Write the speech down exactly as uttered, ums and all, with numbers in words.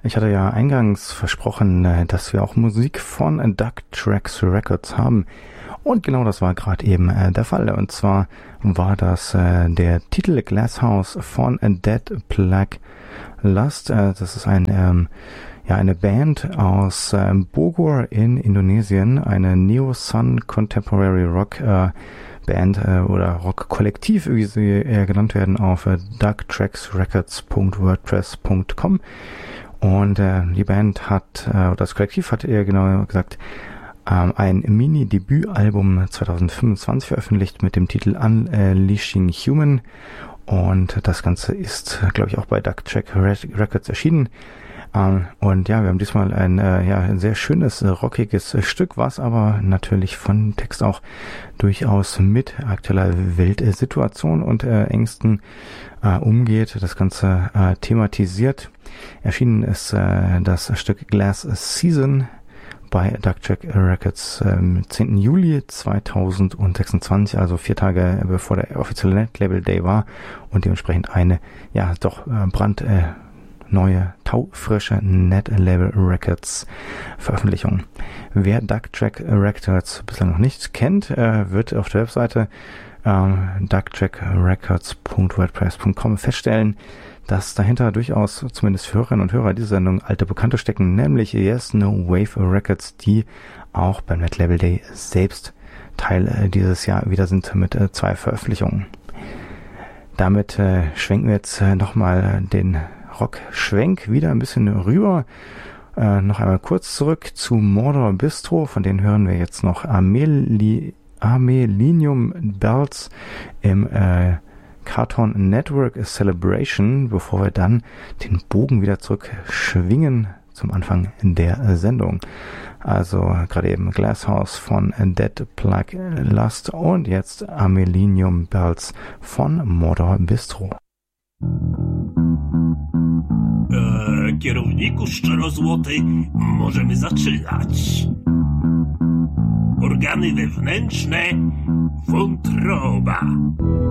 Ich hatte ja eingangs versprochen, dass wir auch Musik von Duck Tracks Records haben. Und genau das war gerade eben äh, der Fall. Und zwar war das äh, der Titel Glasshouse von Dead Plague Lust. Äh, das ist ein, ähm, ja, eine Band aus ähm, Bogor in Indonesien, eine Neo-Sun Contemporary Rock äh, Band äh, oder Rock-Kollektiv, wie sie eher genannt werden, auf äh, duck tracks records punkt wordpress punkt com. Und äh, die Band hat, äh, oder das Kollektiv hat eher genau gesagt, ähm, ein Mini-Debütalbum zwanzig fünfundzwanzig veröffentlicht mit dem Titel Unleashing Human. Und das Ganze ist, glaube ich, auch bei Duck Track Records erschienen. Ähm, und ja, wir haben diesmal ein, äh, ja, ein sehr schönes, äh, rockiges äh, Stück, was aber natürlich von Text auch durchaus mit aktueller Weltsituation und äh, Ängsten äh, umgeht, das Ganze äh, thematisiert. Erschienen ist äh, das Stück Glass Season bei Duck Track Records ähm, zehnten Juli zweitausendsechsundzwanzig, also vier Tage bevor der offizielle Netlabel Day war und dementsprechend eine, ja, doch äh, brand äh, neue, taufrische Netlabel Records Veröffentlichung. Wer Duck Track Records bislang noch nicht kennt, äh, wird auf der Webseite äh, duck track records punkt wordpress punkt com feststellen, dass dahinter durchaus, zumindest für Hörerinnen und Hörer dieser Sendung, alte Bekannte stecken, nämlich Yes No Wave Records, die auch beim Netlabel Day selbst Teil äh, dieses Jahr wieder sind mit äh, zwei Veröffentlichungen. Damit äh, schwenken wir jetzt äh, nochmal den Rock-Schwenk wieder ein bisschen rüber. Äh, noch einmal kurz zurück zu Mordor Bistro, von denen hören wir jetzt noch Ameli- Amelinium Bells im äh, Cartoon Network Celebration, bevor wir dann den Bogen wieder zurück schwingen zum Anfang der Sendung. Also gerade eben Glasshouse von Dead Plague Lust und jetzt Amelinium Bells von Mordor Bistro. Eee, kierowniku szczerozłoty, możemy zaczynać. Organy wewnętrzne, wątroba.